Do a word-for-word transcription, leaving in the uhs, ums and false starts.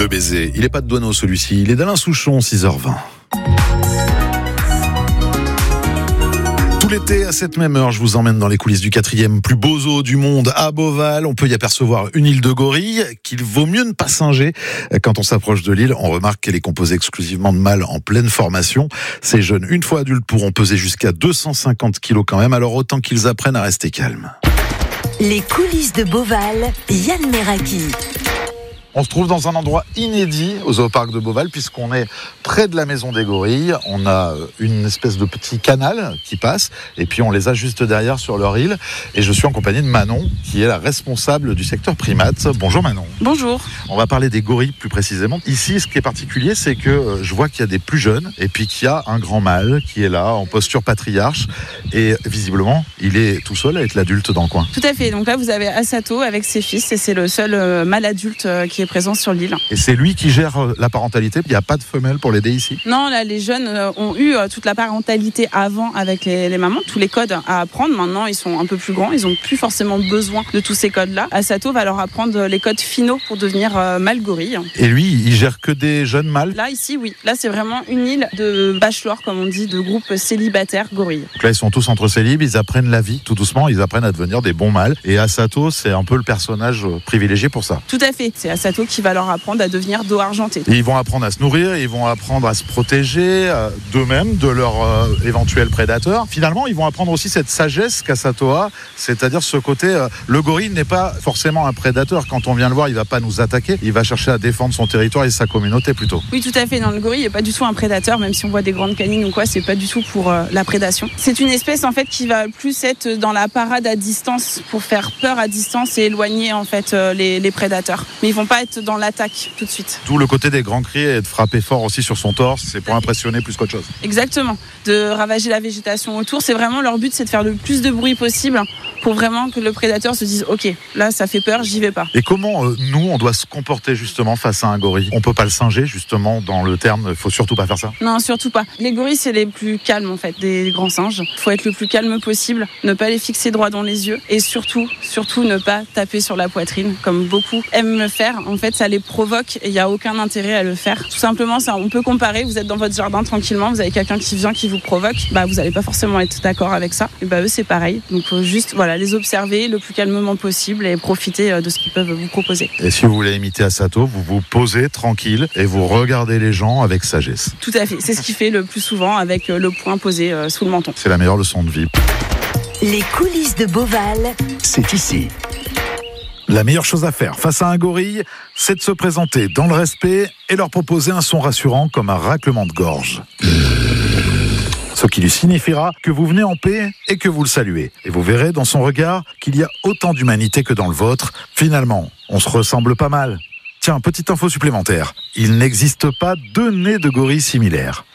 Le baiser, il est pas de Douaneau celui-ci, il est d'Alain Souchon, six heures vingt. Tout l'été, à cette même heure, je vous emmène dans les coulisses du quatrième plus beau zoo du monde, à Beauval. On peut y apercevoir une île de gorilles qu'il vaut mieux ne pas singer. Quand on s'approche de l'île, on remarque qu'elle est composée exclusivement de mâles en pleine formation. Ces jeunes, une fois adultes, pourront peser jusqu'à deux cent cinquante kilos quand même, alors autant qu'ils apprennent à rester calmes. Les coulisses de Beauval, Yann Meraki. On se trouve dans un endroit inédit au zooparc de Beauval puisqu'on est près de la maison des gorilles. On a une espèce de petit canal qui passe et puis on les a juste derrière sur leur île. Et je suis en compagnie de Manon qui est la responsable du secteur primates. Bonjour Manon. Bonjour. On va parler des gorilles plus précisément. Ici, ce qui est particulier, c'est que je vois qu'il y a des plus jeunes et puis qu'il y a un grand mâle qui est là en posture patriarche. Et visiblement, il est tout seul avec l'adulte dans le coin. Tout à fait. Donc là, vous avez Asato avec ses fils et c'est le seul mâle adulte qui est présent sur l'île. Et c'est lui qui gère la parentalité, il n'y a pas de femelle pour l'aider ici? Non, là les jeunes ont eu toute la parentalité avant avec les, les mamans, tous les codes à apprendre. Maintenant ils sont un peu plus grands, ils n'ont plus forcément besoin de tous ces codes-là. Asato va leur apprendre les codes finaux pour devenir mâle gorille. Et lui, il gère que des jeunes mâles? Là ici oui, là c'est vraiment une île de bachelor comme on dit, de groupe célibataire gorille. Donc là ils sont tous entre célibes, ils apprennent la vie tout doucement, ils apprennent à devenir des bons mâles. Et Asato c'est un peu le personnage privilégié pour ça. Tout à fait, c'est Asato qui va leur apprendre à devenir dos argenté. Et ils vont apprendre à se nourrir, ils vont apprendre à se protéger euh, d'eux-mêmes, de leurs euh, éventuels prédateurs. Finalement, ils vont apprendre aussi cette sagesse qu'Asato a, c'est-à-dire ce côté, euh, le gorille n'est pas forcément un prédateur. Quand on vient le voir, il va pas nous attaquer, il va chercher à défendre son territoire et sa communauté plutôt. Oui, tout à fait. Non, le gorille n'est pas du tout un prédateur, même si on voit des grandes canines ou quoi, c'est pas du tout pour euh, la prédation. C'est une espèce en fait qui va plus être dans la parade à distance pour faire peur à distance et éloigner en fait euh, les, les prédateurs. Mais ils vont pas être dans l'attaque tout de suite. Tout le côté des grands cris et de frapper fort aussi sur son torse, c'est pour impressionner plus qu'autre chose. Exactement, de ravager la végétation autour, c'est vraiment leur but, c'est de faire le plus de bruit possible pour vraiment que le prédateur se dise ok, là ça fait peur, j'y vais pas. Et comment euh, nous on doit se comporter justement face à un gorille? On peut pas le singer justement dans le terme, faut surtout pas faire ça? Non, surtout pas. Les gorilles c'est les plus calmes en fait des grands singes. Faut être le plus calme possible, ne pas les fixer droit dans les yeux et surtout, surtout ne pas taper sur la poitrine comme beaucoup aiment le faire. En fait ça les provoque et il n'y a aucun intérêt à le faire. Tout simplement, ça, on peut comparer, vous êtes dans votre jardin tranquillement, vous avez quelqu'un qui vient, qui vous provoque, bah, vous n'allez pas forcément être d'accord avec ça. Et bah, eux, c'est pareil. Donc, faut juste voilà, les observer le plus calmement possible et profiter de ce qu'ils peuvent vous proposer. Et si vous voulez imiter Asato, vous vous posez tranquille et vous regardez les gens avec sagesse. Tout à fait. C'est ce qu'il fait le plus souvent avec le poing posé euh, sous le menton. C'est la meilleure leçon de vie. Les coulisses de Beauval, c'est ici. La meilleure chose à faire face à un gorille, c'est de se présenter dans le respect et leur proposer un son rassurant comme un raclement de gorge. Ce qui lui signifiera que vous venez en paix et que vous le saluez. Et vous verrez dans son regard qu'il y a autant d'humanité que dans le vôtre. Finalement, on se ressemble pas mal. Tiens, petite info supplémentaire. Il n'existe pas deux nez de gorille similaires.